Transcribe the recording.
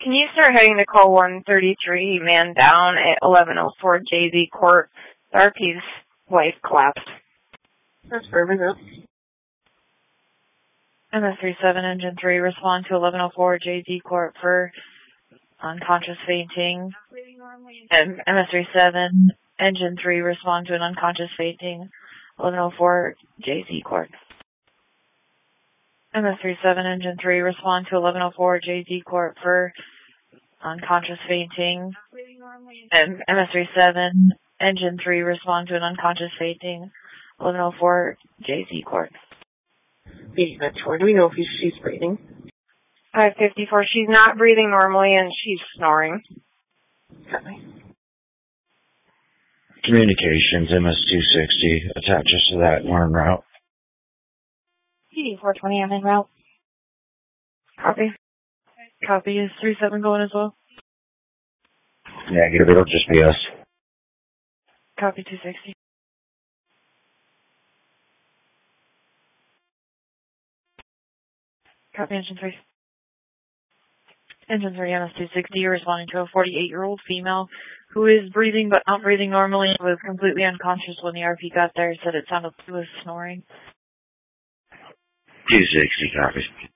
can you start heading to call 133, man down at 1104 JZ Court? The RP's wife collapsed. That's perfect, yeah. MS-37, Engine 3, respond to 1104 JZ Court for unconscious fainting. MS-37, Engine 3, respond to an unconscious fainting. 1104 JZ Court. MS-37, Engine 3, respond to 1104 JZ Court for unconscious fainting. MS-37, Engine 3, respond to an unconscious fainting. 1104 JZ Court. B-Metro, do we know if she's breathing? 554, she's not breathing normally and she's snoring. Okay. Communications, MS-260, attaches to that, we're en route. PD-420, I'm en route. Copy. Copy, is 37 going as well? Negative, it'll just be us. Copy, 260. Copy, Engine 3. Engine 3, MS-260, you're responding to a 48-year-old female who is breathing but not breathing normally and was completely unconscious when the RP got there. Said it sounded like she was snoring. 260, copy.